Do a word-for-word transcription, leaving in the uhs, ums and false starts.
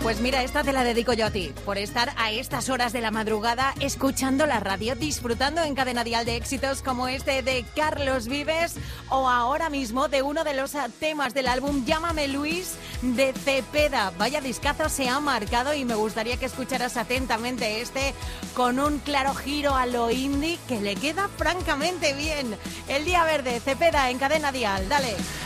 Pues mira, esta te la dedico yo a ti, por estar a estas horas de la madrugada escuchando la radio, disfrutando en Cadena Dial de éxitos como este de Carlos Vives o ahora mismo de uno de los temas del álbum Llámame Luis de Cepeda. Vaya discazo se ha marcado y me gustaría que escucharas atentamente este con un claro giro a lo indie que le queda francamente bien. El Día Verde, Cepeda en Cadena Dial, dale.